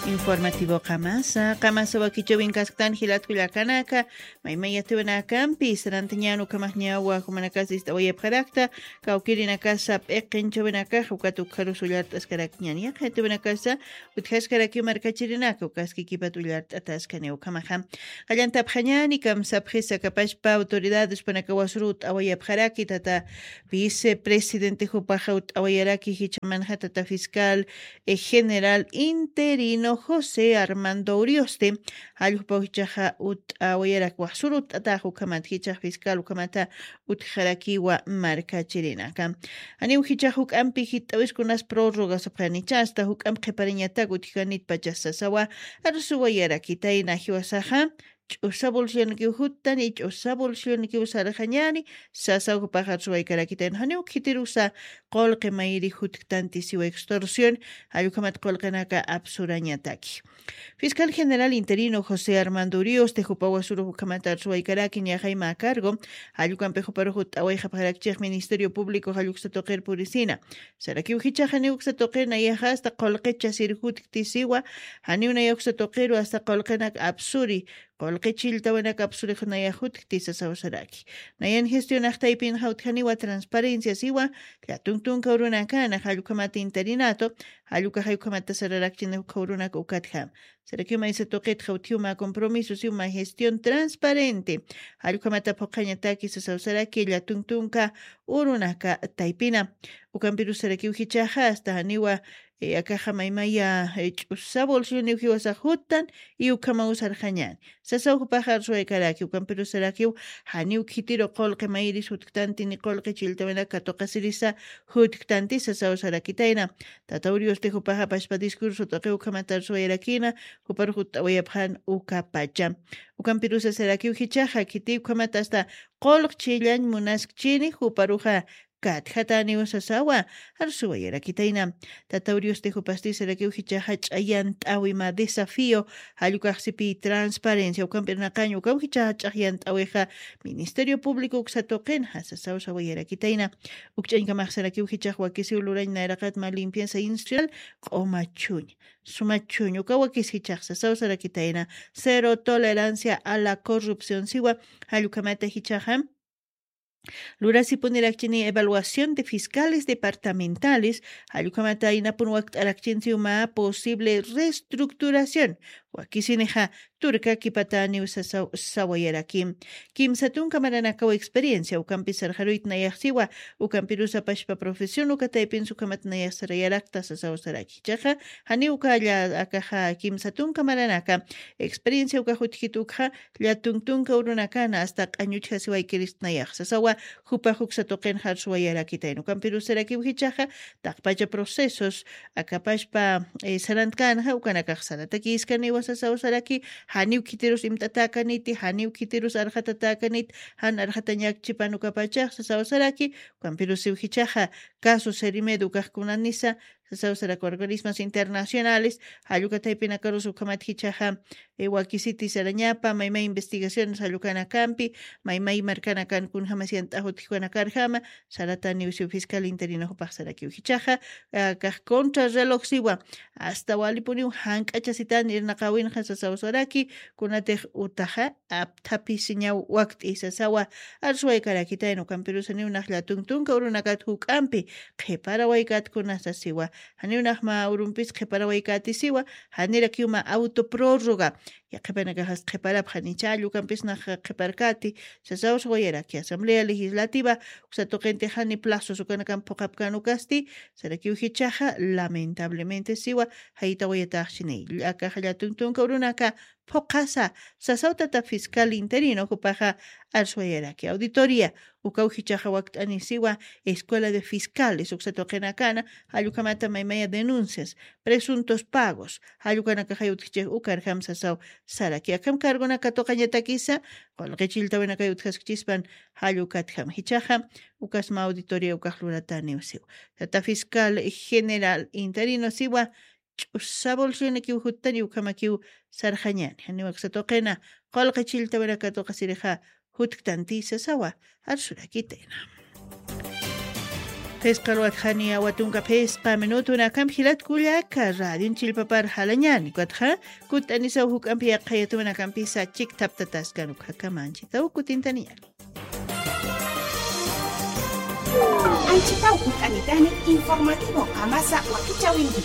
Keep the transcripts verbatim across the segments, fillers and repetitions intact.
Informativo Kamasa, Kamasa Wakichowin Kasktan Hilat Kuyakanaka, Maimaya Tuanakampi, Sarantañano Kamahñawa, Humanakasis, Oye Parakta, Kaukirina Casa, Ekin Chovenaka, Hukatu Karusulat Askarakñania, Hetuvenakasa, Uthaskarakio Markachirinaka, Kaski Kipatulat Atascaneo Kamaha, Allantap Hanyani, Kam Sapjesa Kapashpa, Autoridades Panakawasrut, Awaya Paraki, Tata, Vicepresidente Jupajaut, Awayaraki, Hichamanha, Tata Fiscal, General Interino. José Armando Urioste, Ayupochaja ut Awayarak Wasurut, Atahu Kamat Hicha Fiscal Kamata ut Jarakiwa Marca Chirinaka. Aniu Hichahuk Ampi Hitawis kunas prórrogas Pranichasta, Huk Am Kepariñata Gutjanit Pachasasawa, Arsuayarakita Nahiwasaha. Usabolsión que ujutan y usabolsión que usar jañani, sasa upajar su aikarakitan haneu kitirusa, kol que mairi juttantis y extorsión, ayukamat kolkanaka absurañataki. Fiscal General Interino José Armando Urios, de Jupawasuru Jukamatar su aikarakin y ajaima a cargo, ayukan pejuparuhut aweja parakchech Ministerio Público Hayuxatoker Purisina. Saraki ujicha haneuxatoker na yaja hasta kolkecha sirjuttisiwa, haneuna yuxatokeru hasta kolkanak absuri. Kolkechilta wana kapsule khunaya hutkisa sawsaraki. Nayan gestión taipin hautkaniwa transparencia siwa, la tungtung kauruna kana halukamata interinato, haluka hayukamata sararakchine kauruna kukatham. Seraki maisa toket hautiuma compromiso si una gestión transparente. Halukamata pokañataki sawsaraki la tungtunka urunaka taipina. Ukampiru seraki uhichaha hasta haniwa E acá jamaimaya usabolsión y ujiwasa hutan y ukama usar jañan. Sasa upajar su ekaraki ukamperu seraki hani ukitiro kol que mairis hutkanti ni kol que chiltavena katoka sirisa hutkanti sasa usarakitaina. Tataurios te upaja paspa discurso toque ukamatar su erakina upar hutawayaphan ukapacha. Ukamperu seraki uhichaja kiti ukamatasta kol chilan munask chini uparuja Kat hatani usasawa arsuayera kitaina tataurios de jupasti seraki uhicha hach ayant awima desafío hayukaxipi transparencia ukampernacaño ukauhicha hach ayant aweja Ministerio Público uxatoquen hasasaw sawayera kitaina ukchainka mahseraki uhicha wakisi ulurain nairakat ma limpieza industrial qomachuñ sumachuñ ukawakis hichach sasaw sarakitaina cero tolerancia a la corrupción siwa hayukamata hichaham Lurasi ponerakchini evaluación de fiscales departamentales, ayukamata inapunwakt arakchinsiuma posible reestructuración. Wakisineja turka kipatani usasawayarakim. Kim satun kamaranakaw experiencia ukampi sarharuit nayaxiwa ukampirusa pashpa profesión ukataipin sukamat nayaxarayarakta sasawsaraki. Chaja hani ukaya akaja kim satun kamaranaka experiencia ukahutkitukha la tungtunka urunakana hasta añuchha siwaikiris nayaxasawa Jupahuk satoquen harsuayarakita ukampiruseraki uhichaja takpacha procesos akapashpa sarantkanja ukanakajsarataki iskani Sasawsaraki, Haniu Kiterus imtatakaniti, Haniu Kiterus arhatatakanit, Han arhatañak chipanukapachak, Sasawsaraki, Campirus Uhichaja, Caso Serimedu Kajkunanisa, Sasawsaraki organismos internacionales, Hayukataipinakarus Ukamathichaja, Ewakisiti Sarañapa, Maimai investigaciones Hayukana Campi, Maimai Marcanacan kun Hamasiantahutikana Karjama, Saratani Usu Fiscal Interino Pasaraki Uhichaja, Contra reloj siwa, hasta Walipuni Hank Achasitan Irnakawin Hasasawsaraki, Kunatej Utaja, Aptapisiñau Wakt Isasawa, Arsway Karakita en Ucampirusani Unahla Tungtung, Urunakat Hukampi, Keparawaikat Kunasasiwa, Haniunahma Urumpis Keparawaikat Hanirakiuma autoprórroga. Ya que pena que has preparado Hanichalu, Campis na Keparkati, Sasaus Goyeraki, Asamblea Legislativa, Usatokente Hani Plazo, Sukanakam Pokapkanu Casti, Saraki Uhichaja, lamentablemente Siwa, Haita Goyetachine, Akajala Tuntun Korunaka, Pokasa, Sasautata Fiscal Interino, Kupaja, Arsuayeraki, Auditoría, Ukauhichaja Waktanisiwa, Escuela de Fiscales, Uxatokenakana, Ayukamata Maimaya denuncias, presuntos pagos, Ayukanakahayutche Ukarham Sasau, Saraki, Akam Cargona Katokañatakisa, con Rechiltavenakayutkaschispan, Hayukatham Hichaham, Ukasma Auditoría Ukahluratani Usiu. Tata Fiscal General Interino Siwa, Sabolsune ki hutani ukamakiu sarjañan. Haniwaxatokena, Kolkachiltavenakatokasireja, Hutktanti Sasawa, Arsurakitena. pesqalwat khania watunka pesqa minutuna kam hilat kulaka radio chilpapar halañani kwatja kut anisa huk ampia qayatuna kampisa chik taptatas kanu kakamanchi taw kutintaniya Anchitau kutanitani informativo Kamasa Wakichawinki.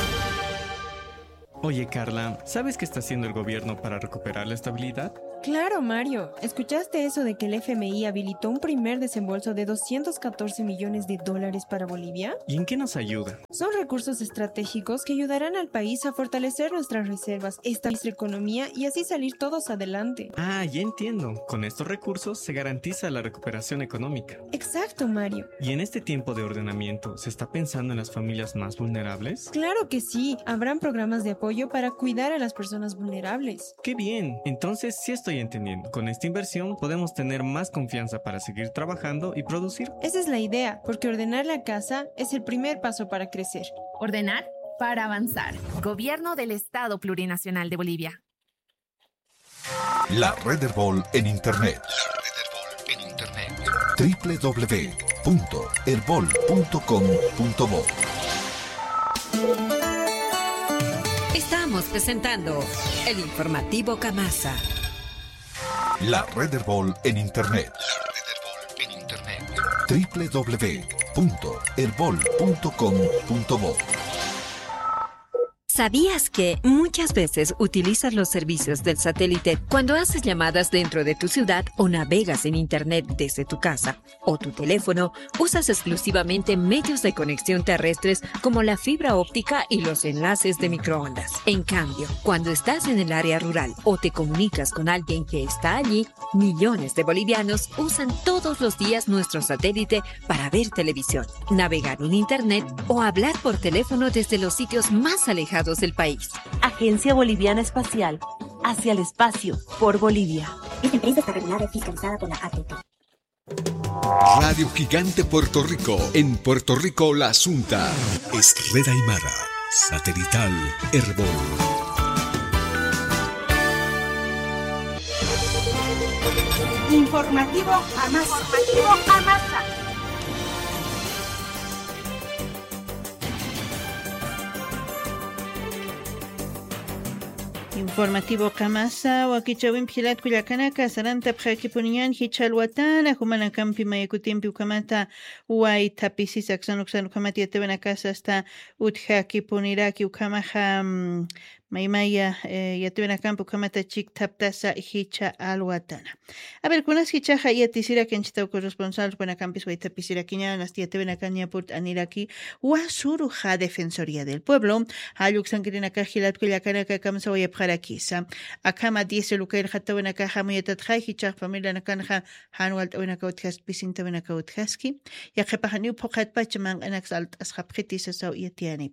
Oye, Carla, ¿sabes qué está haciendo el gobierno para recuperar la estabilidad? Claro, Mario. ¿Escuchaste eso de que el F M I habilitó un primer desembolso de doscientos catorce millones de dólares para Bolivia? ¿Y en qué nos ayuda? Son recursos estratégicos que ayudarán al país a fortalecer nuestras reservas, estabilizar la economía y así salir todos adelante. Ah, ya entiendo. Con estos recursos se garantiza la recuperación económica. Exacto, Mario. ¿Y en este tiempo de ordenamiento se está pensando en las familias más vulnerables? Claro que sí. Habrán programas de apoyo para cuidar a las personas vulnerables. ¡Qué bien! Entonces sí estoy entendiendo. Con esta inversión podemos tener más confianza para seguir trabajando y producir. Esa es la idea, porque ordenar la casa es el primer paso para crecer. Ordenar para avanzar. Gobierno del Estado Plurinacional de Bolivia. La Red Herbol en Internet. La Red Herbol en Internet. doble u doble u doble u punto herbol punto com punto bo. Estamos presentando el informativo Kamasa. La Red Herbol en Internet. La Red Herbol en Internet. doble u doble u doble u punto herbol punto com punto bo. ¿Sabías que muchas veces utilizas los servicios del satélite cuando haces llamadas dentro de tu ciudad o navegas en Internet desde tu casa o tu teléfono? Usas exclusivamente medios de conexión terrestres como la fibra óptica y los enlaces de microondas. En cambio, cuando estás en el área rural o te comunicas con alguien que está allí, millones de bolivianos usan todos los días nuestro satélite para ver televisión, navegar en Internet o hablar por teléfono desde los sitios más alejados del país. Agencia Boliviana Espacial, hacia el espacio, por Bolivia. Esta empresa está regulada y fiscalizada por la A T P. Radio Gigante Puerto Rico. En Puerto Rico, La Asunta es Red Aymara. Satelital Herbol. Informativo Kamasa. Informativo Kamasa. Informativo Kamasa, Wakichawin Pilat Kuyakanaka, Saranta Pjakipunian, Hichalwatana, Humana Campi Mayakutimpi Ukamata, Uai Tapisi Saxon Uxan Ukamati Tevenacasa hasta Utjakipuniraki Ukamaha. Maimaya eh, yatuvena campo kamata chik taptasa hicha alwatana. A ver, kunas hichaja y atisira que enchitau corresponsal buena campis wa tapisira quiñanas yatuvena caña port aniraki wasuruja Defensoría del Pueblo haluk sangrina kajilat kuyakana ka kamsa wa yapharakisa akama dice lukair hatavena ka hamuyatat khai hichaj familia nakanja hanwalt wena kautkas bisinta wena kautkaski ya khapahaniu poqat pachman anax alt askhapkhitisa saw yatiani.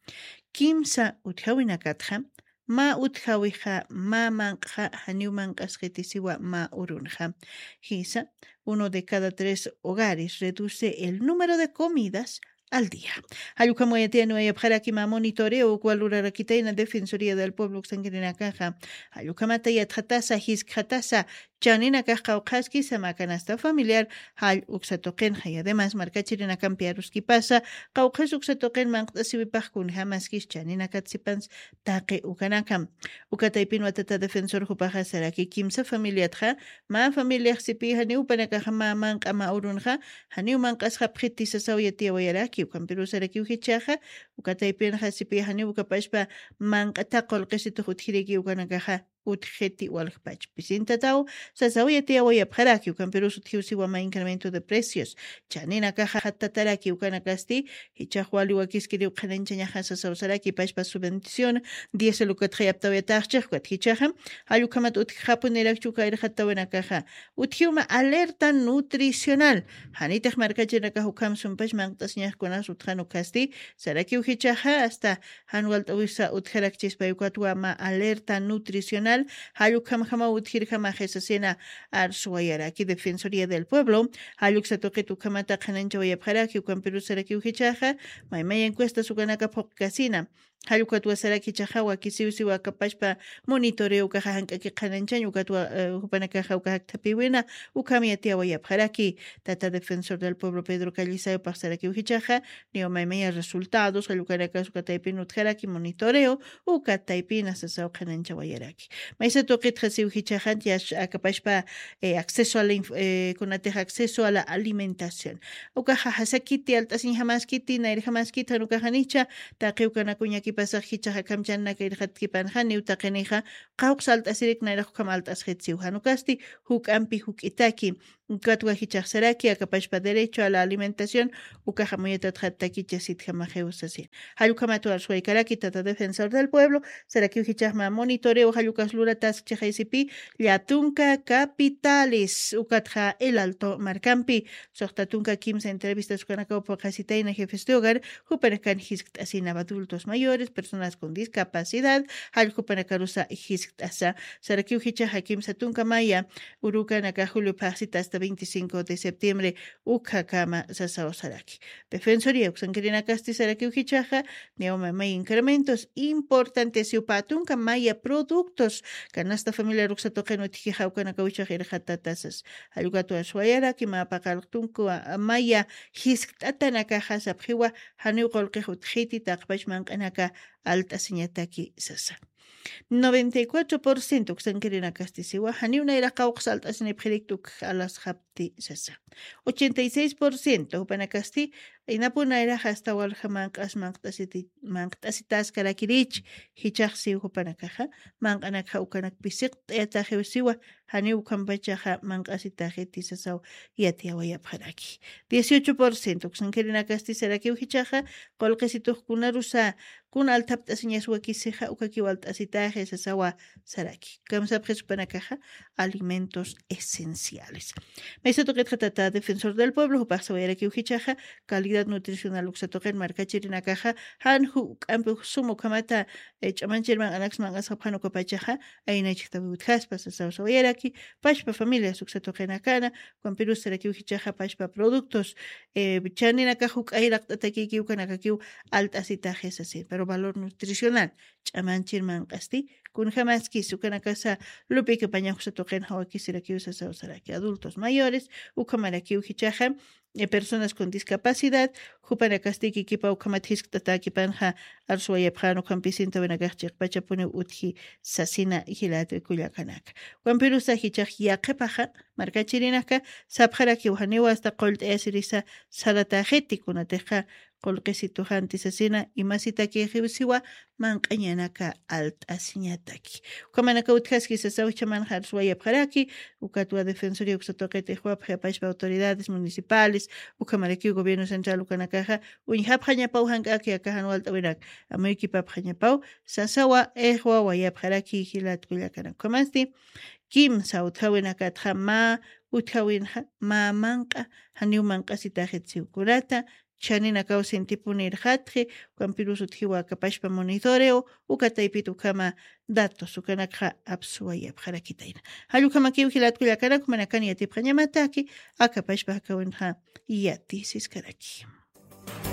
Kimsa utjawinakatja, ma utjawija, ma manja, haniuman casgetisiwa, ma urunja. Gisa, uno de cada tres hogares reduce el número de comidas al día. Ayucamoyete no hay para que monitoreo cual urarakita en la Defensoría del Pueblo sanguínea caja. Ayucamata y atratasa his katasa janina caja o kaski samacanasta familiar hal uxatoken y además marcachirina campiaruski pasa caucas uxatoken manctasibipaj kun hamaskis janina katsipans taque ukanakam. Ukataipin watata defensor jupaja saraki kimsa familia tra ma familia sipi haniu panakaja ma mank ama urunja haniu mankas hapritisa sauyati wayaraki ukampiru saraki uhichaja ukataipin hasipi haniu ukapashpa mankata kolqesitu hutkiriki ukanakaja utjeti walpach pisintatao sasawiyati awaya pharaki ukampiru suthiusi wama incremento de precios chanina caja hatataraki ukanakasti hichahwali wakiskiri ukanenchañaja sasausaraki pashpa subvención diez lukatrayaptawetachchak hichaja ayukamat utjapunerak chukair hatawena caja uthiuma alerta nutricional hanitej markachina hukam sumpash mangtasñaj kunas utjanukasti saraki uhichaja hasta hanwaltawisa utjarakchis payukatwa ma alerta nutricional Hayuk Hamhama Uthir Hamajesasena Arsuayaraki, Defensoría del Pueblo, Hayuk Satoketu Kamata Kanancho y Paraki, Camperu Saraki Uhichaja, Maimaya encuesta su ganaka Pocasina, Halukatwa saraki chahawa kisiwsiwa kapashpa monitoreo kaha hank'aki qhananchaña ukatwa hupanakaja ukahak thapiwina ukami atiawa yapharaki tata defensor del pueblo Pedro Callisayopaq saraki uhichaja niwamaymaya resultados halukanaka sukataypina utjaraki monitoreo ukataypina sasaw qhananchawayaraki maysa tuqitqasi uhichajanti akapashpa acceso a la eh, kunateja acceso a la alimentación ukaja hasakiti alt'asin hamaskiti nairi hamaskiti hanukajanicha taqiwkanakuñaki pasaq hichaja kamchanaka irqatkipanjani utaqinija qawq salt'asirik nayraq kam alt'asqetsiw hanukasti huk'anpi huk'itaki ukatwa hichaj saraki akapashpa derecho a la alimentación ukaja muyatatqa takicha sitjamajeusasi hallukhamatu arsuaykaraki tata defensor del pueblo saraki hichajma monitoreo hallukas luratas chaqaysipi llatunka capitales ukatja el alto marcampi soqtatunka kimsa entrevistas kanakawpa qasitayna jefes de hogar hupanakan hisk't'asina adultos mayores, personas con discapacidad, halkupanacarusa hisk't'asa saraki uhichaja kimsa tunka maya urukanaka julio pasita hasta veinticinco de septiembre ukakama sasao saraki defensoría uksankirinakasti saraki uhichaja niawma may incrementos importantes upatunka maya productos canasta familiar ruksatoqen utijija ukanaka uchaja irqatatasas hallukatu ashwayaraki mapaqalqtunku maya hisk't'atanaka hasapjiwa haniw qolqej utjiti taqpash manq'anaka alt'asiñataki sasa noventa y cuatro por ciento kusankirinakasti siwa haniw nayraq qawq salt'asinipqhiriktuk alas hapti sasa ochenta y seis por ciento hupanakasti inapunayraq hasta walja manq'as manq'tasiti manq'tasitaskarakirich hichaqsi hupanakaja manq'anakja ukanakpi siqt'ayatajiw siwa haniw kampachaja manq'asitaji sasaw yatiawayapharaki dieciocho por ciento kusankirinakasti saraki uhichaja qolqesituqkunarusa kun altapt'asiñaswakisija ukakiw alt'asitaje sasawa saraki kamsapjes hupanakaja alimentos esenciales maysatuk'itqa tata defensor del pueblo hupaq sawayaraki uhichaja calidad nutricional uksatoqen markachirinakaja hanhu k'ampi sumu kamata ch'amanchirman anaksman asqapqanukapachaja aynaychiktapi utjaspa sasaw sawayaraki pashpa familias uksatoqenakana Juan saraki uhichaja pashpa productos chaninaka huk'ayraq t'atakikiw kanakakiw alt'asitaje sasi pero valor nutricional ch'amanchirman q'asti kunjamaski sukanakasa lupika pañajusatoqen hawakisirakiw sasaw saraki adultos mayores ukamarakiw hichaja personas con discapacidad hupanakasti kikipa ukamat hisk't'atakipanja arsuayapqanu kampisinta winakaqchik pachapuni utji sasina hilate kullakanaka Juan Perusa hichaj yaqepaja markachirinaka sapjaraki uhaniwa hasta qolt'ayasirisa salatajeti kunateqa qolqesitujanti sasina imasitakijiwsiwa manq'añanaka alt'asiñataki ukamanaka utjaski sasawichamanja arsuayapqaraki ukatwa defensoría uksatoqeti huapqa pashpa autoridades municipales ukamaraki gobierno central ukanakaja uñhapqañapaw hank'aki akajan walt'awinak amuykipapqañapaw sasawa ehwa wayapqaraki hilatkullakana ukamasti kimsa uthawinakatqa ma uthawinja ma manqa haniw manq'asitajitsiwkunata chanina kawsintipuni irqatqi Juanpirus utjiwa kapashpa monitoreo ukataypit ukama datos ukanakqa apsuwayapqarakitayna hallukamakiw hilatkullakanaku manakani yatipqañamataki akapashpa hakawinqa yati siskaraki